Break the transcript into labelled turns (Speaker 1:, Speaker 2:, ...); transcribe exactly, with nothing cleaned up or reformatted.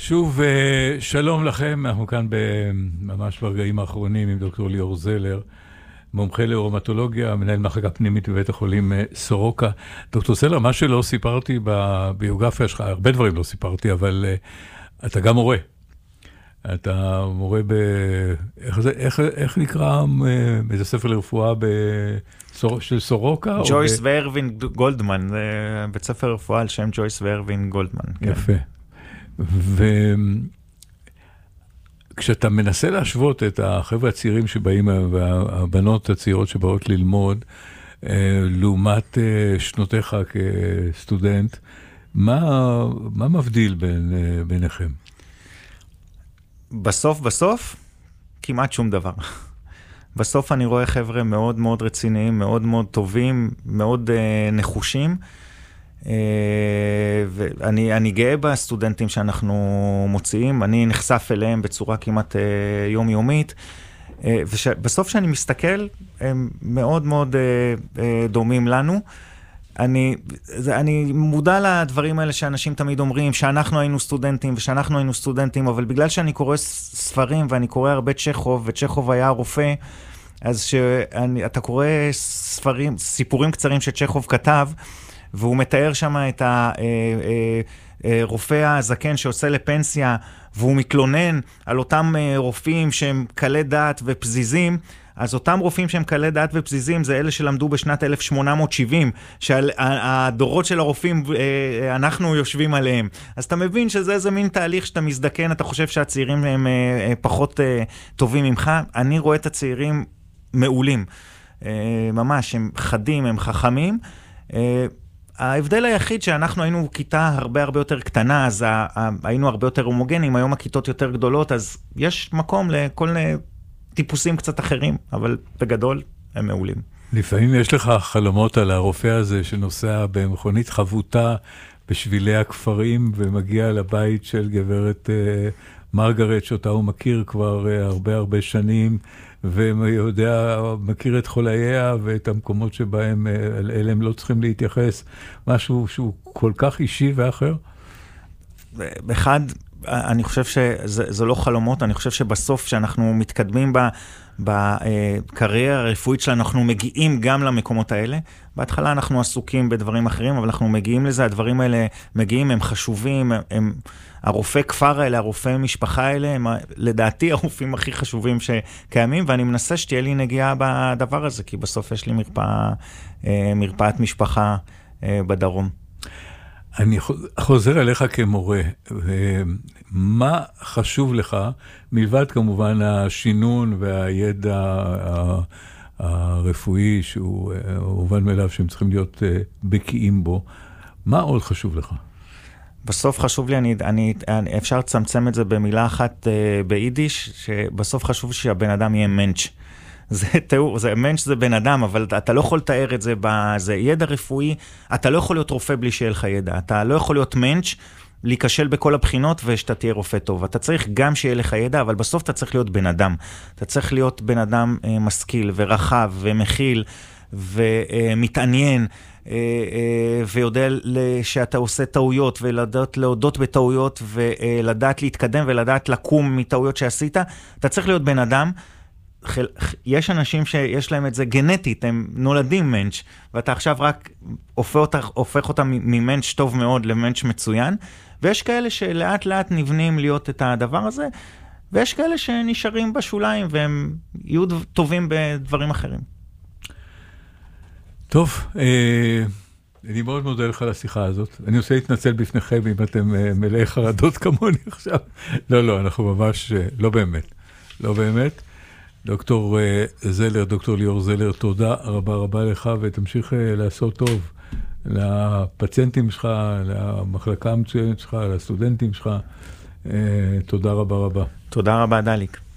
Speaker 1: שוב, שלום לכם, אנחנו כאן ממש ברגעים האחרונים עם דוקטור ליאור זלר, מומחה לאורמטולוגיה, מנהל מחלקה פנימית בבית החולים סורוקה. דוקטור זלר, מה שלא סיפרתי בביוגרפיה שלך, הרבה דברים לא סיפרתי, אבל אתה גם מורה. אתה מורה ב... איך, זה, איך, איך נקרא באיזה ספר לרפואה בסור... של סורוקה?
Speaker 2: ג'ויס
Speaker 1: ב...
Speaker 2: וארווין גולדמן, זה בית ספר לרפואה על שם ג'ויס וארווין גולדמן.
Speaker 1: יפה. וכשאתה מנסה להשוות את החבר'ה הצעירים שבאים, והבנות הצעירות שבאות ללמוד, לעומת שנותיך כסטודנט, מה, מה מבדיל בין, ביניכם?
Speaker 2: בסוף, בסוף, כמעט שום דבר. בסוף אני רואה חבר'ה מאוד מאוד רציניים, מאוד מאוד טובים, מאוד uh, נחושים, uh, ואני אני גאה בסטודנטים שאנחנו מוציאים, אני נחשף אליהם בצורה כמעט uh, יומיומית, uh, ובסוף שאני מסתכל, הם מאוד מאוד uh, uh, דומים לנו. אני, זה, אני מודע לדברים האלה שאנשים תמיד אומרים, שאנחנו היינו סטודנטים ושאנחנו היינו סטודנטים, אבל בגלל שאני קורא ספרים ואני קורא הרבה צ'כוב, וצ'כוב היה רופא, אז שאתה קורא ספרים, סיפורים קצרים שצ'כוב כתב, והוא מתאר שם את הרופא הזקן שעושה לפנסיה, והוא מתלונן על אותם רופאים שהם קלי דעת ופזיזים, אז אותם רופאים שהם קלי דעת ופזיזים, זה אלה שלמדו בשנת אלף שמונה מאות שבעים, שהדורות של הרופאים, אנחנו יושבים עליהם. אז אתה מבין שזה איזה מין תהליך שאתה מזדקן, אתה חושב שהצעירים הם פחות טובים ממך. אני רואה את הצעירים מעולים. ממש, הם חדים, הם חכמים. ההבדל היחיד שאנחנו היינו כיתה הרבה הרבה יותר קטנה, אז היינו הרבה יותר הומוגנים, היום הכיתות יותר גדולות, אז יש מקום לכל מיני טיפוסים קצת אחרים, אבל בגדול הם מעולים. לפעמים
Speaker 1: יש לך חלומות על הרופא הזה שנוסע במכונית חבוטה בשבילי הכפרים ומגיע לבית של גברת מרגרט, שאותה הוא מכיר כבר הרבה הרבה שנים, ויודע, מכיר את חולייה ואת המקומות שבהם אלה הם לא צריכים להתייחס, משהו שהוא כל כך אישי ואחר?
Speaker 2: באחד, אני חושב שזה לא חלומות, אני חושב שבסוף שאנחנו מתקדמים בקריירה הרפואית שלנו, אנחנו מגיעים גם למקומות האלה. בהתחלה אנחנו עסוקים בדברים אחרים, אבל אנחנו מגיעים לזה, הדברים האלה מגיעים, הם חשובים, הם, הרופא כפר האלה, הרופא משפחה האלה, הם לדעתי הרופאים הכי חשובים שקיימים, ואני מנסה שתהיה לי נגיעה בדבר הזה, כי בסוף יש לי מרפאה, מרפאת משפחה בדרום.
Speaker 1: אני חוזר אליך כמורה, מה חשוב לך, מלבד כמובן השינון והידע הרפואי שהוא הובן מאליו שהם צריכים להיות בקיאים בו, מה עוד חשוב לך?
Speaker 2: בסוף חשוב לי, אני, אני, אפשר לצמצם את זה במילה אחת ביידיש, שבסוף חשוב שהבן אדם יהיה מנץ'. זה תיאור, זה מנץ' זה בן אדם, אבל אתה לא יכול לתאר את זה בזה ידע רפואי, אתה לא יכול להיות רופא בלי שיהיה לך ידע, אתה לא יכול להיות מנץ' להיכשל בכל הבחינות ושאתה תהיה רופא טוב, אתה צריך גם שיהיה לך ידע, אבל בסוף אתה צריך להיות בן אדם, אתה צריך להיות בן אדם אה, משכיל ורחב ומכיל ומתעניין, אה, אה, ויודע שאתה עושה טעויות ולדעת להודות בטעויות ולדעת להתקדם ולדעת לקום מטעויות שעשית, אתה צריך להיות בן אדם. יש אנשים שיש להם את זה גנטית, הם נולדים מנץ', ואתה עכשיו רק הופך אותך, הופך אותם ממנץ' טוב מאוד למנץ' מצוין, ויש כאלה שלאט לאט נבנים להיות את הדבר הזה, ויש כאלה שנשארים בשוליים, והם יהיו טובים בדברים אחרים.
Speaker 1: טוב, אה, אני מאוד מודה לך על השיחה הזאת. אני רוצה להתנצל בפניכם אם אתם אה, מלאי חרדות כמוני עכשיו. לא, לא, אנחנו ממש, אה, לא באמת. לא באמת. דוקטור זלר, דוקטור ליאור זלר, תודה רבה רבה לך, ותמשיך לעשות טוב לפציינטים שלך, למחלקה המצוינת שלך, לסטודנטים שלך. תודה רבה רבה.
Speaker 2: תודה רבה, דליק.